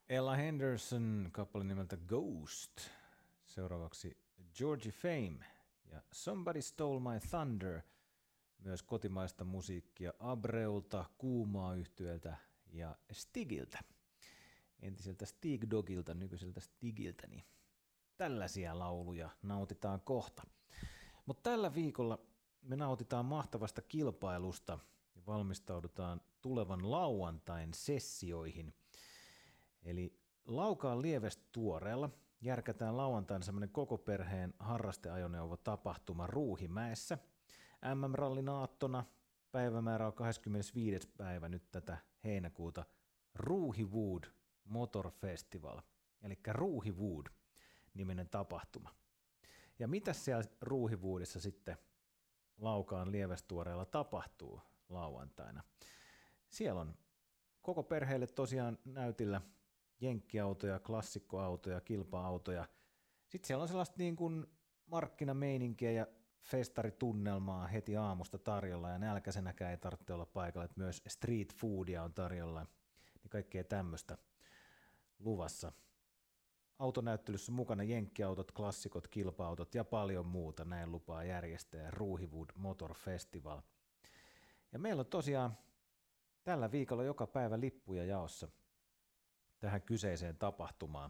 Ella Henderson, kappale nimeltä Ghost. Seuraavaksi Georgie Fame ja Somebody Stole My Thunder. Myös kotimaista musiikkia Abreulta, Kuumaa yhtyeeltä ja Stigiltä. Entiseltä Stig Dogilta, nykyiseltä Stigiltä. Niin tällaisia lauluja nautitaan kohta. Mutta tällä viikolla me nautitaan mahtavasta kilpailusta ja valmistaudutaan tulevan lauantain sessioihin. Eli Laukaan lievestä tuoreella järkätään lauantaina semmoinen koko perheen harrasteajoneuvotapahtuma Ruuhimäessä. MM-rallin aattona päivämäärä on 25. päivä nyt tätä heinäkuuta Ruuhiwood Motor Festival, eli Ruuhiwood niminen tapahtuma. Ja mitä siellä Ruuhiwoodissa sitten Laukaan lievestuoreella tapahtuu lauantaina? Siellä on koko perheelle tosiaan näytillä jenkkiautoja, klassikkoautoja, kilpa-autoja. Sitten siellä on sellaista niin kuin markkinameininkiä ja festaritunnelmaa heti aamusta tarjolla ja nälkäisenäkään ei tarvitse olla paikalla, että myös street foodia on tarjolla, niin kaikkea tämmöistä luvassa. Autonäyttelyssä mukana jenkkiautot, klassikot, kilpa-autot ja paljon muuta, näin lupaa järjestäjä Ruuhiwood Motor Festival. Ja meillä on tosiaan tällä viikolla joka päivä lippuja jaossa tähän kyseiseen tapahtumaan.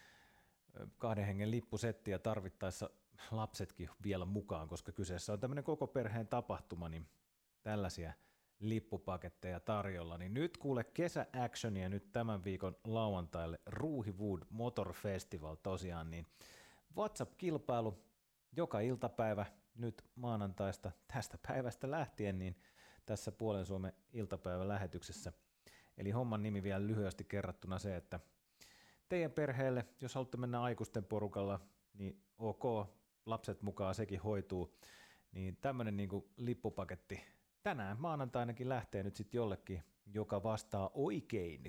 2 hengen lippusetti ja tarvittaessa lapsetkin vielä mukaan, koska kyseessä on tämmöinen koko perheen tapahtuma, niin tällaisia lippupaketteja tarjolla. Niin nyt kuule kesäactionia nyt tämän viikon lauantaille Ruuhiwood Motor Festival tosiaan, niin WhatsApp-kilpailu joka iltapäivä nyt maanantaista tästä päivästä lähtien, niin tässä Puolen Suomen iltapäivän lähetyksessä. Eli homman nimi vielä lyhyesti kerrattuna se, että teidän perheelle, jos haluatte mennä aikuisten porukalla, niin ok, lapset mukaan sekin hoituu, niin tämmöinen niin kuin lippupaketti tänään maanantainakin lähtee nyt sitten jollekin, joka vastaa oikein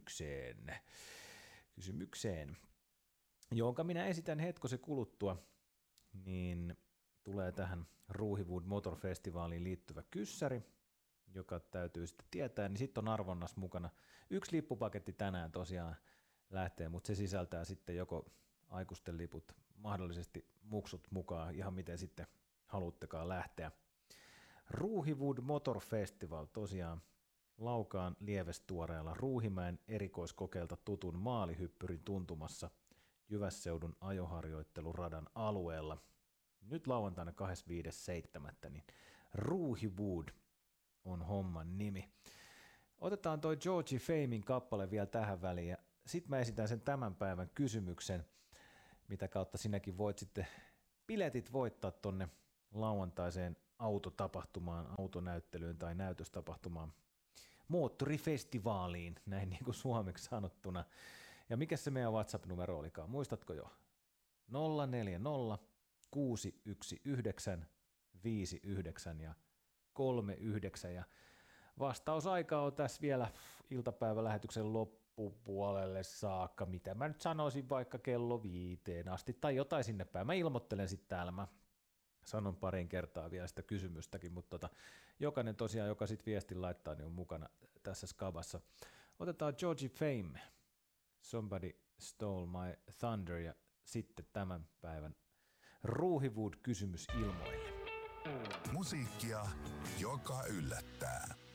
kysymykseen, jonka minä esitän hetkosen kuluttua, niin tulee tähän Ruuhiwood Motor Festivaliin liittyvä kyssäri, joka täytyy sitten tietää, niin sitten on arvonnassa mukana. 1 lippupaketti tänään tosiaan lähtee, mutta se sisältää sitten joko aikuisten liput, mahdollisesti muksut mukaan, ihan miten sitten haluttekaan lähteä. Ruuhiwood Motor Festival tosiaan Laukaan lievestuoreella Ruuhimäen erikoiskokeilta tutun maalihyppyrin tuntumassa Jyvässeudun ajoharjoitteluradan alueella. Nyt lauantaina 25.7. niin Ruuhiwood on homman nimi. Otetaan toi Georgie Famen kappale vielä tähän väliin ja sitten mä esitän sen tämän päivän kysymyksen, mitä kautta sinäkin voit sitten biletit voittaa tonne lauantaiseen autotapahtumaan, autonäyttelyyn tai näytöstapahtumaan, moottorifestivaaliin, näin niin kuin suomeksi sanottuna. Ja mikä se meidän WhatsApp-numero olikaan, muistatko jo? 040 619 59 ja 39 ja vastausaika on tässä vielä iltapäivälähetyksen loppupuolelle saakka, mitä mä nyt sanoisin vaikka kello 5 asti tai jotain sinne päin. Mä ilmoittelen sitten täällä, mä sanon parin kertaa vielä sitä kysymystäkin, mutta jokainen tosiaan, joka sitten viestin laittaa, niin on mukana tässä skavassa. Otetaan Georgie Fame, Somebody Stole My Thunder ja sitten tämän päivän Ruuhiwood kysymys ilmoille. Musiikkia, joka yllättää.